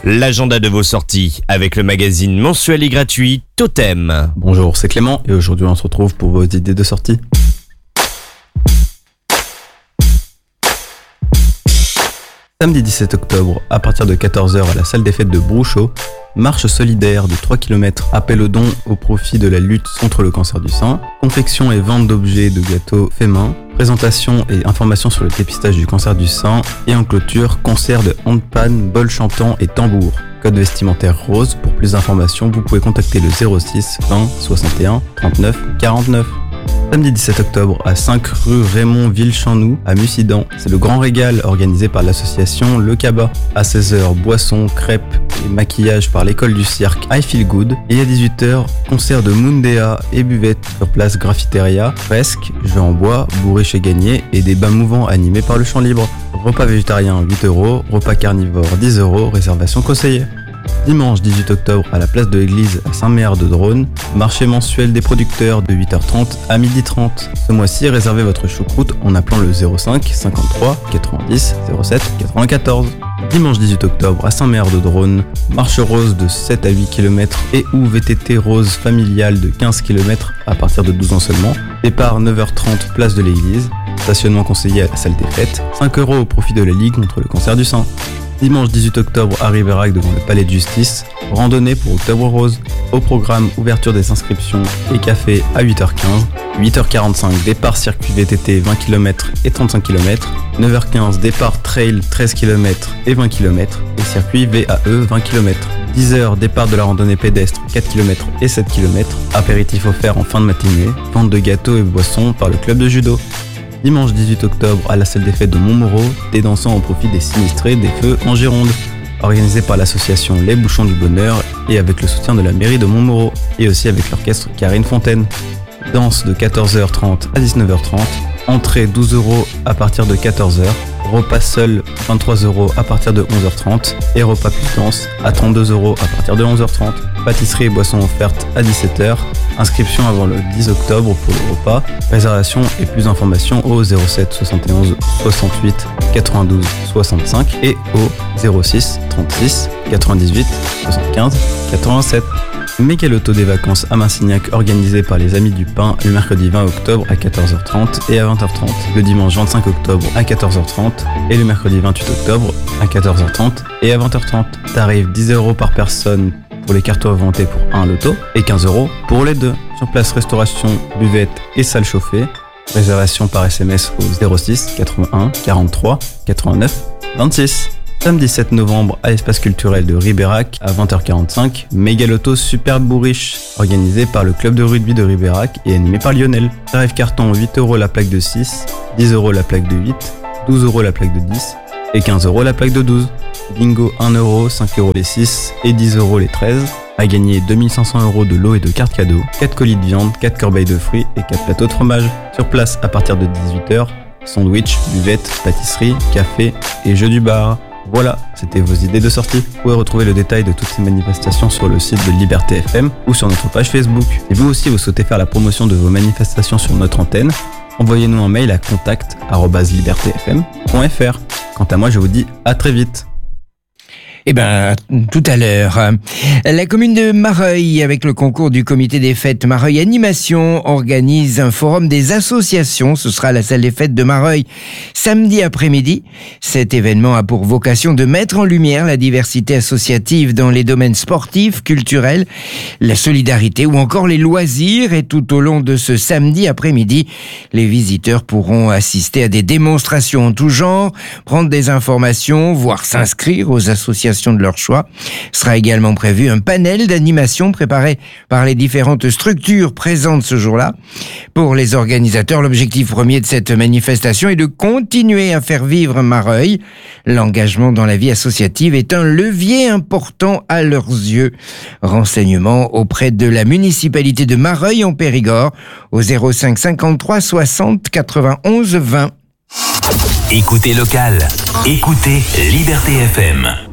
l'agenda de vos sorties avec le magazine mensuel et gratuit Totem. Bonjour, c'est Clément et aujourd'hui on se retrouve pour vos idées de sortie. Samedi 17 octobre, à partir de 14h à la salle des fêtes de Brouchot, marche solidaire de 3 km, appel aux dons au profit de la lutte contre le cancer du sein, confection et vente d'objets de gâteaux faits main, présentation et information sur le dépistage du cancer du sein et en clôture, concert de handpan, bol chantant et tambour. Code vestimentaire rose. Pour plus d'informations, vous pouvez contacter le 06 20 61 39 49. Samedi 17 octobre, à 5 rue Raymond Villechampnoux, à Mussidan, c'est le grand régal organisé par l'association Le Cabas. À 16h, boissons, crêpes et maquillage par l'école du cirque I Feel Good. Et à 18h, concert de Mundea et buvette sur place Graffiteria, fresques, jeux en bois, bourriche et gagné et des bains mouvants animés par le champ libre. Repas végétarien 8€, repas carnivore 10€, réservation conseillée. Dimanche 18 octobre à la place de l'église à Saint-Méard-de-Drône, marché mensuel des producteurs de 8h30 à 12h30. Ce mois-ci, réservez votre choucroute en appelant le 05 53 90 07 94. Dimanche 18 octobre à Saint-Méard-de-Drône, marche rose de 7 à 8 km et ou VTT rose familiale de 15 km à partir de 12 ans seulement. Départ 9h30 place de l'église, stationnement conseillé à la salle des fêtes, 5€ au profit de la Ligue contre le cancer du sein. Dimanche 18 octobre à Ribérac devant le Palais de Justice, randonnée pour Octobre Rose. Au programme, ouverture des inscriptions et café à 8h15, 8h45 départ circuit VTT 20 km et 35 km, 9h15 départ trail 13 km et 20 km et circuit VAE 20 km. 10h départ de la randonnée pédestre 4 km et 7 km, apéritif offert en fin de matinée, vente de gâteaux et boissons par le club de judo. Dimanche 18 octobre à la salle des fêtes de Montmoreau, des dansants au profit des sinistrés des feux en Gironde, organisé par l'association Les Bouchons du Bonheur et avec le soutien de la mairie de Montmoreau et aussi avec l'orchestre Karine Fontaine. Danse de 14h30 à 19h30, entrée 12€ à partir de 14h, repas seul 23€ à partir de 11h30 et repas plus danse à 32€ à partir de 11h30. Pâtisserie et boissons offertes à 17h. Inscription avant le 10 octobre pour le repas. Réservation et plus d'informations au 07 71 68 92 65 et au 06 36 98 75 87. Méga Loto des vacances à Massignac organisé par les Amis du Pain le mercredi 20 octobre à 14h30 et à 20h30, le dimanche 25 octobre à 14h30 et le mercredi 28 octobre à 14h30 et à 20h30. Tarif 10€ par personne pour les cartes inventées pour un loto et 15€ pour les deux. Sur place, restauration, buvette et salle chauffée. Réservation par SMS au 06 81 43 89 26. Samedi 7 novembre à l'espace culturel de Ribérac à 20h45, Méga Loto Super Bourriche, organisé par le club de rugby de Ribérac et animé par Lionel. Tarif carton 8€ la plaque de 6, 10€ la plaque de 8, 12€ la plaque de 10 et 15€ la plaque de 12. Bingo 1€, 5€ les 6 et 10€ les 13. À gagner 2500€ de lots et de cartes cadeaux, 4 colis de viande, 4 corbeilles de fruits et 4 plateaux de fromage. Sur place à partir de 18h, sandwich, buvette, pâtisserie, café et jeux du bar. Voilà, c'était vos idées de sortie. Vous pouvez retrouver le détail de toutes ces manifestations sur le site de Liberté FM ou sur notre page Facebook. Et vous aussi, vous souhaitez faire la promotion de vos manifestations sur notre antenne, envoyez-nous un mail à contact@libertefm.fr. Quant à moi, je vous dis à très vite. Eh ben, tout à l'heure. La commune de Mareuil, avec le concours du comité des fêtes Mareuil Animation, organise un forum des associations. Ce sera à la salle des fêtes de Mareuil samedi après-midi. Cet événement a pour vocation de mettre en lumière la diversité associative dans les domaines sportifs, culturels, la solidarité ou encore les loisirs. Et tout au long de ce samedi après-midi, les visiteurs pourront assister à des démonstrations en tout genre, prendre des informations, voire s'inscrire aux associations de leur choix. Sera également prévu un panel d'animation préparé par les différentes structures présentes ce jour-là. Pour les organisateurs, l'objectif premier de cette manifestation est de continuer à faire vivre Mareuil. L'engagement dans la vie associative est un levier important à leurs yeux. Renseignements auprès de la municipalité de Mareuil en Périgord au 05 53 60 91 20. Écoutez local, écoutez Liberté FM.